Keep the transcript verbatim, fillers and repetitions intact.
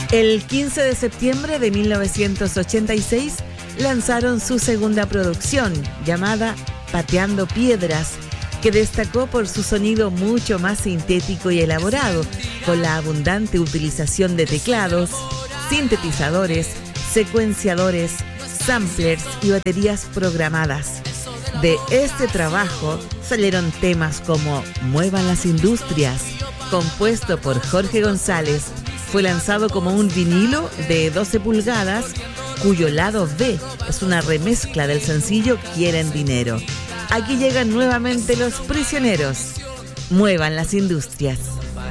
El quince de septiembre de mil novecientos ochenta y seis lanzaron su segunda producción, llamada Pateando Piedras, que destacó por su sonido mucho más sintético y elaborado, con la abundante utilización de teclados, sintetizadores, secuenciadores, samplers y baterías programadas. De este trabajo salieron temas como Muevan las Industrias, compuesto por Jorge González. Fue lanzado como un vinilo de doce pulgadas, cuyo lado B es una remezcla del sencillo Quieren Dinero. Aquí llegan nuevamente Los Prisioneros. Muevan las Industrias.